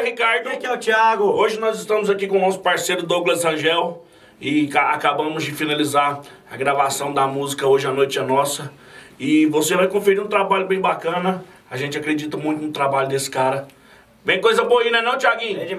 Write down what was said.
Ricardo. E aqui é o Thiago. Hoje nós estamos aqui com o nosso parceiro Douglas Rangel e acabamos de finalizar a gravação da música Hoje a Noite é Nossa. E você vai conferir um trabalho bem bacana. A gente acredita muito no trabalho desse cara. Bem coisa boa aí, né não, Thiaguinho?